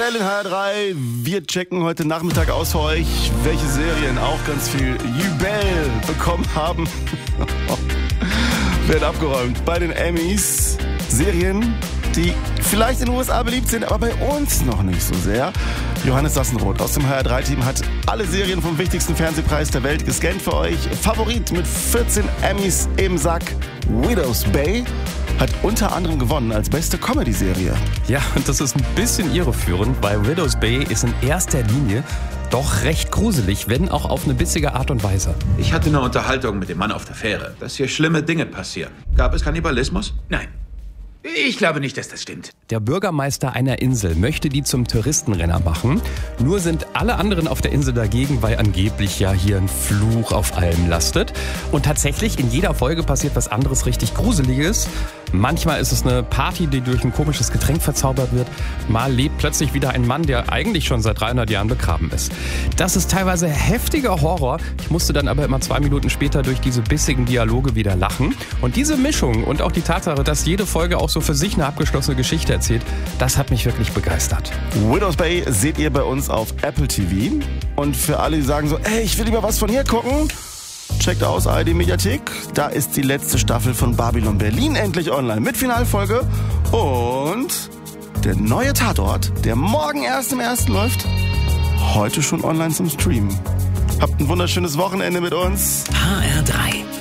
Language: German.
Rebell in HR3. Wir checken heute Nachmittag aus für euch, welche Serien auch ganz viel Jubel bekommen haben. Werden abgeräumt bei den Emmys. Serien, die vielleicht in den USA beliebt sind, aber bei uns noch nicht so sehr. Johannes Sassenroth aus dem HR3-Team hat alle Serien vom wichtigsten Fernsehpreis der Welt gescannt für euch. Favorit mit 14 Emmys im Sack, Widow's Bay, hat unter anderem gewonnen als beste Comedy-Serie. Ja, und das ist ein bisschen irreführend, weil Widow's Bay ist in erster Linie doch recht gruselig, wenn auch auf eine bissige Art und Weise. Ich hatte eine Unterhaltung mit dem Mann auf der Fähre, dass hier schlimme Dinge passieren. Gab es Kannibalismus? Nein. Ich glaube nicht, dass das stimmt. Der Bürgermeister einer Insel möchte die zum Touristenrenner machen. Nur sind alle anderen auf der Insel dagegen, weil angeblich ja hier ein Fluch auf allem lastet. Und tatsächlich, in jeder Folge passiert was anderes richtig Gruseliges. Manchmal ist es eine Party, die durch ein komisches Getränk verzaubert wird. Mal lebt plötzlich wieder ein Mann, der eigentlich schon seit 300 Jahren begraben ist. Das ist teilweise heftiger Horror. Ich musste dann aber immer 2 Minuten später durch diese bissigen Dialoge wieder lachen. Und diese Mischung und auch die Tatsache, dass jede Folge auch so für sich eine abgeschlossene Geschichte erzählt, das hat mich wirklich begeistert. Widow's Bay seht ihr bei uns auf Apple TV. Und für alle, die sagen so, ey, ich will lieber was von hier gucken, checkt aus ARD Mediathek. Da ist die letzte Staffel von Babylon Berlin endlich online mit Finalfolge. Und der neue Tatort, der morgen erst im 1. läuft, heute schon online zum Streamen. Habt ein wunderschönes Wochenende mit uns. HR3